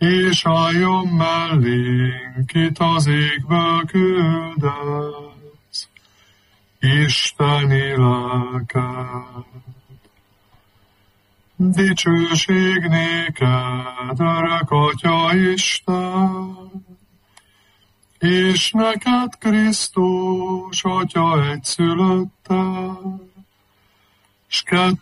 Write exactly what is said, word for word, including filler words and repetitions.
és álljon mellénk, kit az égből küldesz, Isteni lelket. Dicsőség néked, örök Atya Isten, és neked Krisztus, Atya egyszülötted, s kettő